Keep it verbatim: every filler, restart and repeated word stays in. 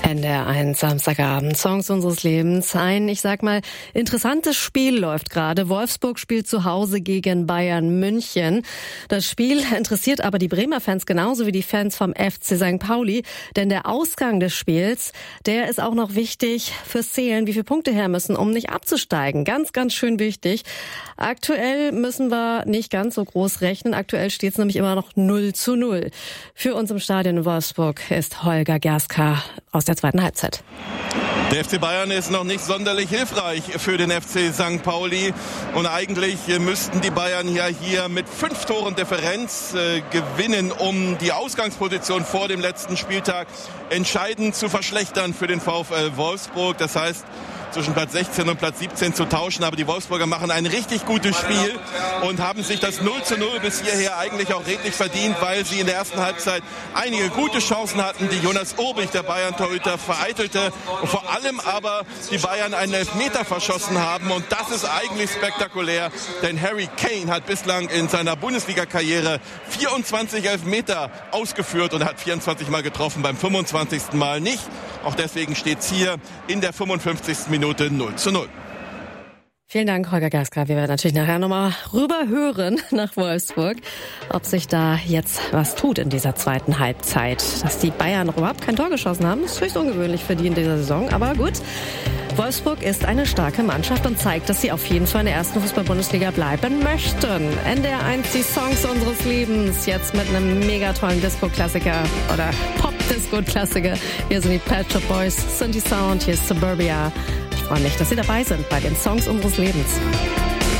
N D R eins, Samstagabend, Songs unseres Lebens. Ein, ich sag mal, interessantes Spiel läuft gerade. Wolfsburg spielt zu Hause gegen Bayern München. Das Spiel interessiert aber die Bremer Fans genauso wie die Fans vom F C Sankt Pauli. Denn der Ausgang des Spiels, der ist auch noch wichtig fürs Zählen, wie viele Punkte her müssen, um nicht abzusteigen. Ganz, ganz schön wichtig. Aktuell müssen wir nicht ganz so groß rechnen. Aktuell steht es nämlich immer noch null zu null. Für uns im Stadion in Wolfsburg ist Holger Gerska aus der zweiten Halbzeit. Der F C Bayern ist noch nicht sonderlich hilfreich für den F C Sankt Pauli. Und eigentlich müssten die Bayern ja hier mit fünf Toren Differenz äh, gewinnen, um die Ausgangsposition vor dem letzten Spieltag entscheidend zu verschlechtern für den VfL Wolfsburg. Das heißt, zwischen Platz sechzehn und Platz siebzehn zu tauschen. Aber die Wolfsburger machen ein richtig gutes Spiel und haben sich das null zu null bis hierher eigentlich auch redlich verdient, weil sie in der ersten Halbzeit einige gute Chancen hatten, die Jonas Urbich, der Bayern-Torhüter, vereitelte. Und vor allem aber die Bayern einen Elfmeter verschossen haben. Und das ist eigentlich spektakulär, denn Harry Kane hat bislang in seiner Bundesliga-Karriere vierundzwanzig Elfmeter ausgeführt und hat vierundzwanzig Mal getroffen, beim fünfundzwanzigsten Mal nicht. Auch deswegen steht es hier in der fünfundfünfzigsten Minute null zu null. Vielen Dank, Holger Gerska. Wir werden natürlich nachher nochmal rüber hören nach Wolfsburg, ob sich da jetzt was tut in dieser zweiten Halbzeit. Dass die Bayern noch überhaupt kein Tor geschossen haben, ist höchst ungewöhnlich für die in dieser Saison. Aber gut, Wolfsburg ist eine starke Mannschaft und zeigt, dass sie auf jeden Fall in der ersten Fußball-Bundesliga bleiben möchten. N D R eins, die Songs unseres Lebens, jetzt mit einem mega tollen Disco-Klassiker oder Pop-Disco-Klassiker. Hier sind die Pet Shop Boys, Synthi Sound, hier ist Suburbia. Ich freue mich, dass Sie dabei sind bei den Songs unseres Lebens.